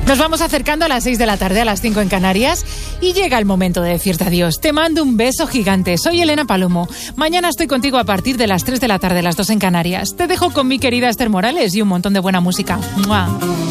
Nos vamos acercando a las 6 de la tarde, a las 5 en Canarias, y llega el momento de decirte adiós. Te mando un beso gigante. Soy Elena Palomo. Mañana estoy contigo a partir de las 3 de la tarde, las 2 en Canarias. Te dejo con mi querida Esther Morales y un montón de buena música. ¡Mua!